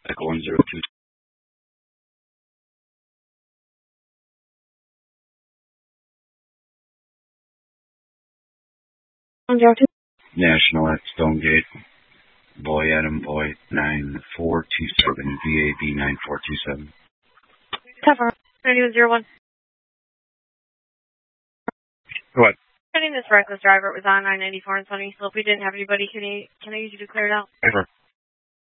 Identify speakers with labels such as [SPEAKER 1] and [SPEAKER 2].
[SPEAKER 1] Echo 102. National at Stonegate. Boy Adam Boy 9427. VAB 9427.
[SPEAKER 2] Cover. 9101.
[SPEAKER 1] Go ahead.
[SPEAKER 2] My name is reckless driver. It was on 994 in Sunny Slope. We didn't have anybody. Can I use you to clear it out?
[SPEAKER 1] Ever.